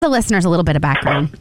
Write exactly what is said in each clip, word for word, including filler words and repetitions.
The listeners a little bit of background.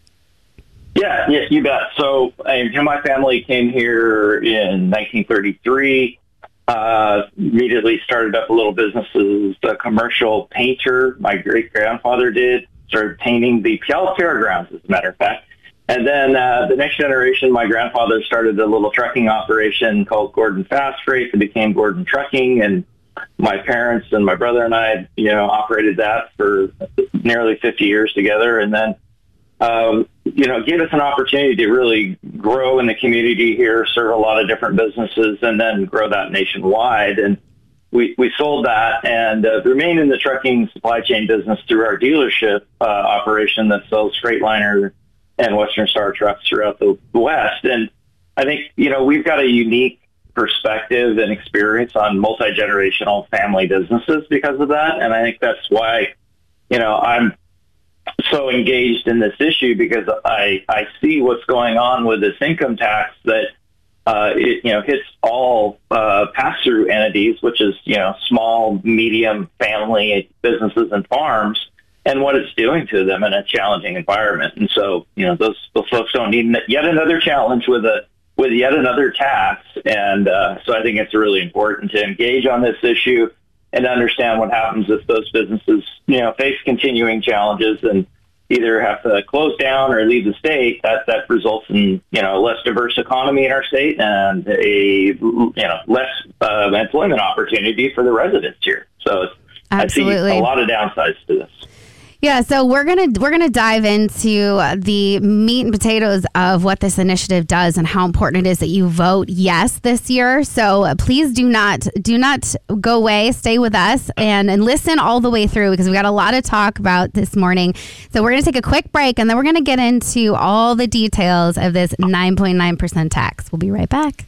Yeah, yes, you bet. So uh, my family came here in nineteen thirty-three, uh, immediately started up a little business as a commercial painter. My great-grandfather did, started painting the Puyallup Fairgrounds, as a matter of fact. And then uh, the next generation, my grandfather started a little trucking operation called Gordon Fast Freight. It became Gordon Trucking, and my parents and my brother and I, you know, operated that for nearly fifty years together. And then Um, you know, gave us an opportunity to really grow in the community here, serve a lot of different businesses, and then grow that nationwide. And we, we sold that and uh, remained in the trucking supply chain business through our dealership uh, operation that sells Freightliner and Western Star trucks throughout the West. And I think, you know, we've got a unique perspective and experience on multi-generational family businesses because of that. And I think that's why, you know, I'm so engaged in this issue, because I, I see what's going on with this income tax that, uh, it, you know, hits all, uh, pass-through entities, which is, you know, small, medium family businesses and farms, and what it's doing to them in a challenging environment. And so, you know, those, those folks don't need yet another challenge with a, with yet another tax. And, uh, so I think it's really important to engage on this issue and understand what happens if those businesses, you know, face continuing challenges and either have to close down or leave the state. That that results in, you know, a less diverse economy in our state and a, you know, less uh, employment opportunity for the residents here. So it's, Absolutely. I see a lot of downsides to this. Yeah, so we're gonna we're gonna dive into the meat and potatoes of what this initiative does and how important it is that you vote yes this year. So please do not do not go away. Stay with us and, and listen all the way through, because we got a lot to talk about this morning. So we're gonna take a quick break, and then we're gonna get into all the details of this nine point nine percent tax. We'll be right back.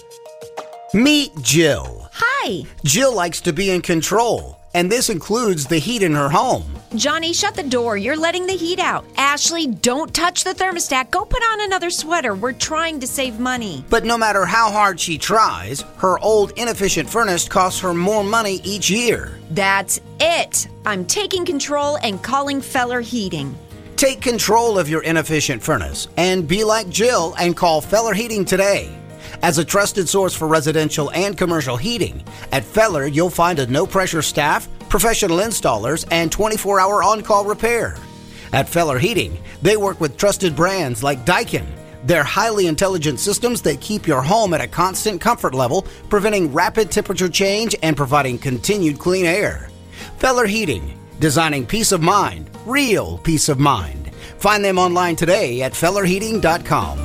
Meet Jill. Hi. Jill likes to be in control, and this includes the heat in her home. Johnny, shut the door. You're letting the heat out. Ashley, don't touch the thermostat. Go put on another sweater. We're trying to save money. But no matter how hard she tries, her old inefficient furnace costs her more money each year. That's it. I'm taking control and calling Feller Heating. Take control of your inefficient furnace and be like Jill and call Feller Heating today. As a trusted source for residential and commercial heating, at Feller you'll find a no-pressure staff, professional installers, and twenty-four hour on-call repair. At Feller Heating, they work with trusted brands like Daikin. They're highly intelligent systems that keep your home at a constant comfort level, preventing rapid temperature change and providing continued clean air. Feller Heating, designing peace of mind, real peace of mind. Find them online today at feller heating dot com.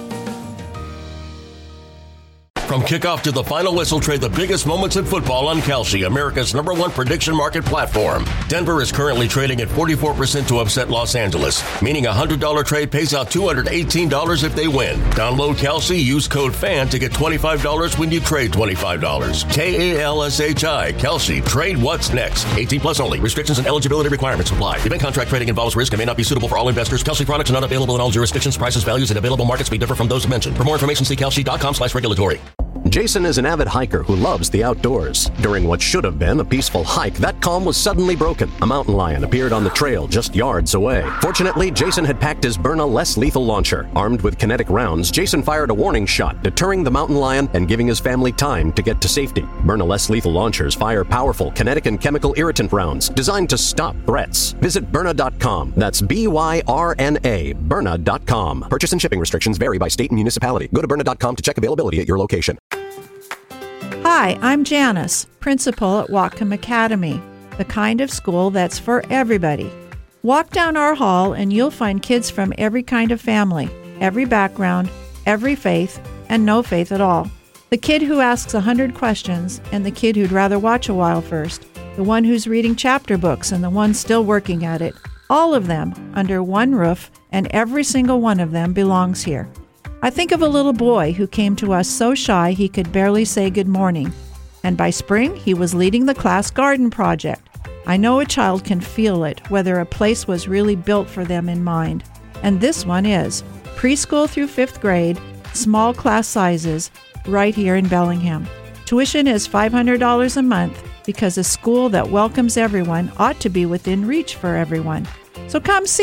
From kickoff to the final whistle, trade the biggest moments in football on Kalshi, America's number one prediction market platform. Denver is currently trading at forty-four percent to upset Los Angeles, meaning a one hundred dollars trade pays out two hundred eighteen dollars if they win. Download Kalshi, use code FAN to get twenty-five dollars when you trade twenty-five dollars. K A L S H I, Kalshi. Trade what's next. eighteen plus only. Restrictions and eligibility requirements apply. Event contract trading involves risk and may not be suitable for all investors. Kalshi products are not available in all jurisdictions. Prices, values, and available markets may differ from those mentioned. For more information, see kalshi dot com slash regulatory. Jason is an avid hiker who loves the outdoors. During what should have been a peaceful hike, that calm was suddenly broken. A mountain lion appeared on the trail just yards away. Fortunately, Jason had packed his Byrna less lethal launcher. Armed with kinetic rounds, Jason fired a warning shot, deterring the mountain lion and giving his family time to get to safety. Byrna less lethal launchers fire powerful kinetic and chemical irritant rounds designed to stop threats. Visit Byrna dot com. That's B Y R N A, Byrna dot com. Purchase and shipping restrictions vary by state and municipality. Go to Byrna dot com to check availability at your location. Hi, I'm Janice, principal at Whatcom Academy, the kind of school that's for everybody. Walk down our hall and you'll find kids from every kind of family, every background, every faith, and no faith at all. The kid who asks a hundred questions and the kid who'd rather watch a while first, the one who's reading chapter books and the one still working at it, all of them under one roof, and every single one of them belongs here. I think of a little boy who came to us so shy he could barely say good morning. And by spring, he was leading the class garden project. I know a child can feel it, whether a place was really built for them in mind. And this one is. Preschool through fifth grade, small class sizes, right here in Bellingham. Tuition is five hundred dollars a month because a school that welcomes everyone ought to be within reach for everyone. So come see